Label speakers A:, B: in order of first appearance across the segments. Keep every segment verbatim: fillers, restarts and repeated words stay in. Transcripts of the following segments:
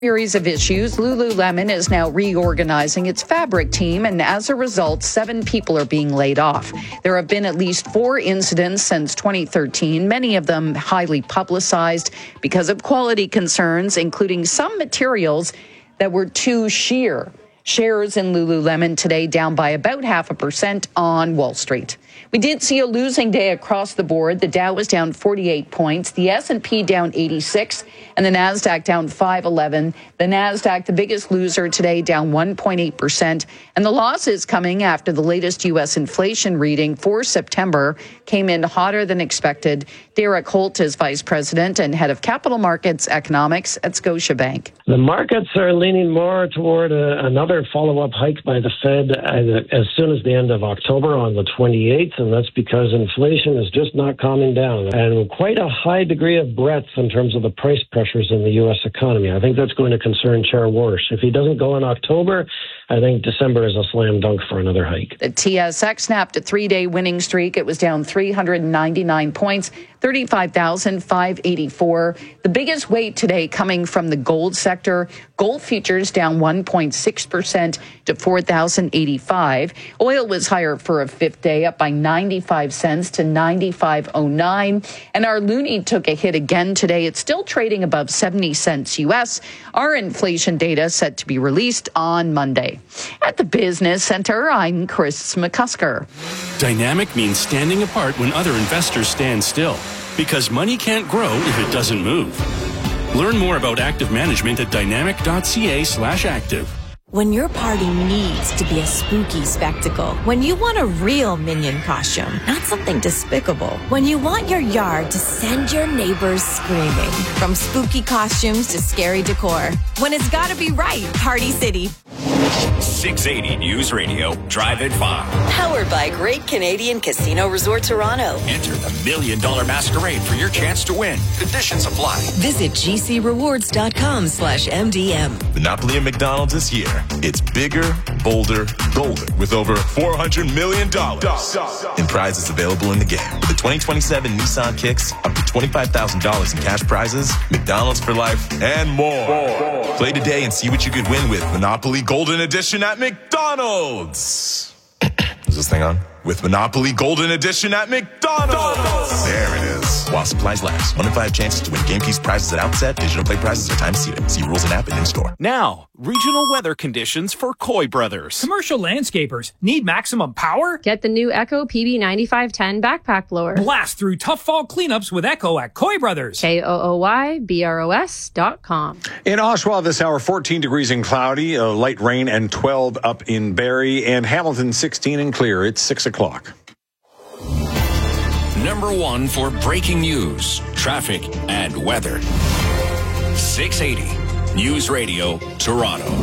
A: Series of issues. Lululemon is now reorganizing its fabric team, and as a result, seven people are being laid off. There have been at least four incidents since twenty thirteen, many of them highly publicized because of quality concerns, including some materials that were too sheer. Shares in Lululemon today down by about half a percent on Wall Street. We did see a losing day across the board. The Dow was down forty-eight points, the S and P down eighty-six, and the Nasdaq down five eleven. The Nasdaq, the biggest loser today, down one point eight percent. And the losses coming after the latest U S inflation reading for September came in hotter than expected. Derek Holt is Vice President and Head of Capital Markets Economics at Scotiabank.
B: The markets are leaning more toward a, another follow-up hike by the Fed as, as soon as the end of October on the twenty-eighth, and that's because inflation is just not calming down, and quite a high degree of breadth in terms of the price pressures in the U S economy. I think that's going to concern Chair Warsh. If he doesn't go in October, I think December is a slam dunk for another hike.
A: The T S X snapped a three-day winning streak. It was down three hundred ninety-nine points, thirty-five thousand five hundred eighty-four. The biggest weight today coming from the gold sector. Gold futures down one point six percent to four thousand eighty-five. Oil was higher for a fifth day, up by ninety-five cents to ninety-five oh nine. And our loonie took a hit again today. It's still trading above seventy cents U S. Our inflation data set to be released on Monday. At the Business Center, I'm Chris McCusker.
C: Dynamic means standing apart when other investors stand still, because money can't grow if it doesn't move. Learn more about active management at dynamic.ca slash active.
D: When your party needs to be a spooky spectacle, when you want a real Minion costume, not something despicable, when you want your yard to send your neighbors screaming, from spooky costumes to scary decor, when it's gotta be right, Party City.
E: six eighty News Radio, Drive at five.
F: Powered by Great Canadian Casino Resort Toronto.
E: Enter the Million Dollar Masquerade for your chance to win. Conditions apply.
F: Visit gcrewards.com slash MDM.
G: Monopoly at McDonald's is here. It's bigger, bolder, golder with over four hundred million dollars in prizes available in the game. With the twenty twenty-seven Nissan Kicks, up to twenty-five thousand dollars in cash prizes, McDonald's for life, and more. Play today and see what you could win with Monopoly Golden Edition at McDonald's. Is this thing on? With Monopoly Golden Edition at McDonald's. There it is. While supplies last. One in five chances to win game piece prizes at outset. Digital play prizes are time seated. See rules and app and in-store.
H: Now, regional weather conditions for Coy Brothers.
I: Commercial landscapers need maximum power?
J: Get the new Echo P B ninety-five ten backpack blower.
I: Blast through tough fall cleanups with Echo at Coy Brothers.
J: K O O Y B R O S dot com.
K: In Oshawa this hour, fourteen degrees and cloudy, uh, light rain, and twelve up in Barrie, and Hamilton sixteen and clear. It's six o'clock.
E: Number one for breaking news, traffic, and weather. six eighty News Radio, Toronto.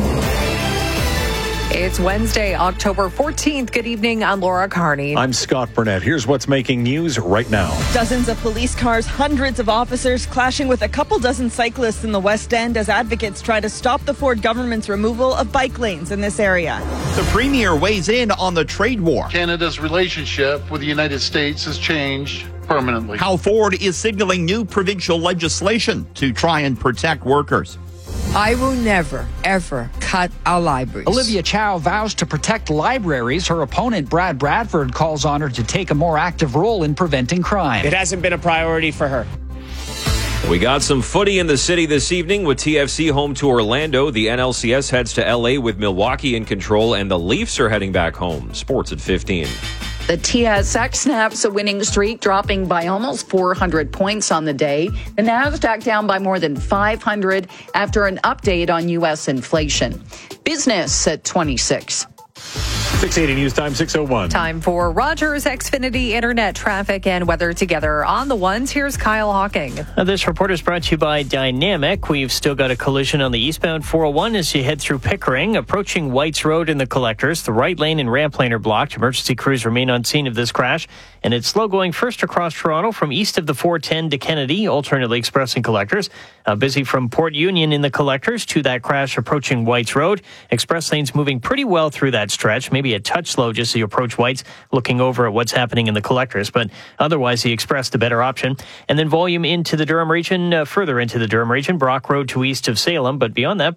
L: It's Wednesday, October fourteenth. Good evening. I'm Laura Carney.
K: I'm Scott Burnett. Here's what's making news right now.
M: Dozens of police cars, hundreds of officers clashing with a couple dozen cyclists in the West End as advocates try to stop the Ford government's removal of bike lanes in this area.
N: The Premier weighs in on the trade war.
O: Canada's relationship with the United States has changed permanently.
N: How Ford is signaling new provincial legislation to try and protect workers.
P: I will never, ever cut our libraries.
Q: Olivia Chow vows to protect libraries. Her opponent, Brad Bradford, calls on her to take a more active role in preventing crime.
R: It hasn't been a priority for her.
S: We got some footy in the city this evening with T F C home to Orlando. The N L C S heads to L A with Milwaukee in control, and the Leafs are heading back home. Sports at fifteen.
A: The T S X snaps a winning streak, dropping by almost four hundred points on the day. The Nasdaq down by more than five hundred after an update on U S inflation. Business at twenty-six.
K: six eighty News Time, six oh one.
L: Time for Rogers Xfinity Internet traffic and weather together on the ones. Here's Kyle Hawking.
T: Now, this report is brought to you by Dynamic. We've still got a collision on the eastbound four oh one as you head through Pickering. Approaching Whites Road in the collectors. The right lane and ramp lane are blocked. Emergency crews remain on scene of this crash. And it's slow going first across Toronto from east of the four ten to Kennedy, alternately expressing collectors. Uh, busy from Port Union in the collectors to that crash approaching Whites Road. Express lanes moving pretty well through that stretch. Maybe maybe a touch slow just as you approach White's, looking over at what's happening in the collectors. But otherwise, the Express, the better option. And then volume into the Durham region, uh, further into the Durham region, Brock Road to east of Salem. But beyond that,